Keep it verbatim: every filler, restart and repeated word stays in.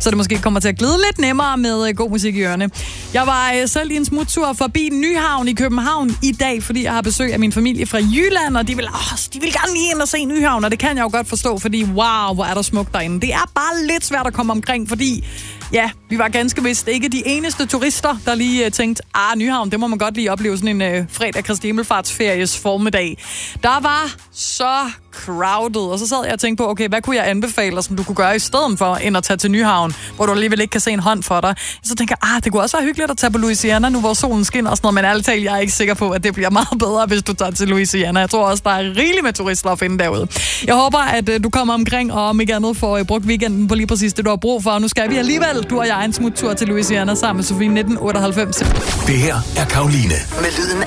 så det måske kommer til at glide lidt nemmere med øh, god musik i ørerne. Jeg var øh, selv i en smuttur forbi Nyhavn i København i dag, fordi jeg har besøg af min familie fra Jylland, og de vil, åh, de vil gerne lige ind og se Nyhavn, og det kan jeg jo godt forstå, fordi wow, hvor er der smukt derinde. Det er bare lidt svært at komme omkring, fordi ja, vi var ganske vist ikke de eneste turister, der lige uh, tænkte, ah, Nyhavn, det må man godt lige opleve sådan en uh, fredag Kristi Himmelfartsferie formiddag. Der var så crowded, og så sad jeg og tænkte på, okay, hvad kunne jeg anbefale, som du kunne gøre i stedet for, end at tage til Nyhavn, hvor du alligevel ikke kan se en hånd for dig. Så tænker jeg, ah, det kunne også være hyggeligt at tage på Louisiana, nu hvor solen skinner og sådan noget, men ærligt talt, jeg er ikke sikker på, at det bliver meget bedre, hvis du tager til Louisiana. Jeg tror også, der er rigeligt med turister at finde derude. Jeg håber, at uh, du kommer omkring, og om ikke andet får uh, brugt weekenden på lige præcis det, du har brug for. Og nu skal vi alligevel, du og jeg, en smuttur til Louisiana sammen med Sofie nitten otteoghalvfems. Det her er Karoline. Med lyden